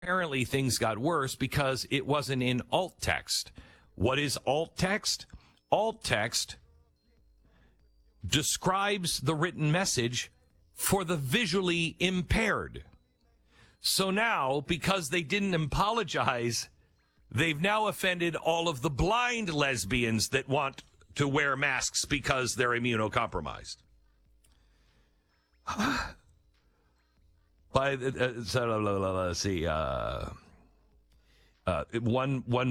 apparently things got worse because it wasn't in alt text. What is alt text? Alt text describes the written message for the visually impaired. So now, because they didn't apologize, they've now offended all of the blind lesbians that want to wear masks because they're immunocompromised. Let's see. One